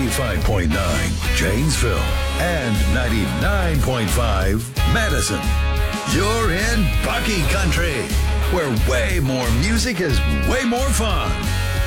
95.9 Janesville and 99.5 Madison. You're in Bucky Country, where way more music is way more fun.